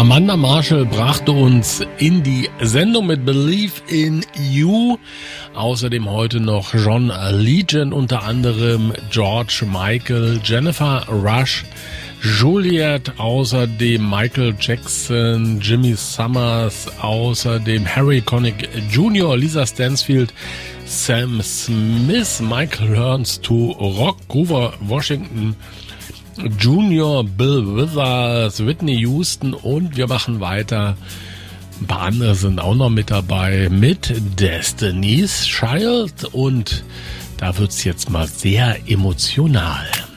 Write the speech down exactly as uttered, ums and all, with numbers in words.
Amanda Marshall brachte uns in die Sendung mit Believe in You. Außerdem heute noch John Legend, unter anderem George Michael, Jennifer Rush, Juliet, außerdem Michael Jackson, Jimmy Summers, außerdem Harry Connick Junior, Lisa Stansfield, Sam Smith, Michael Learns to Rock, Grover Washington Junior, Bill Withers, Whitney Houston und wir machen weiter. Ein paar andere sind auch noch mit dabei mit Destiny's Child und da wird's jetzt mal sehr emotional.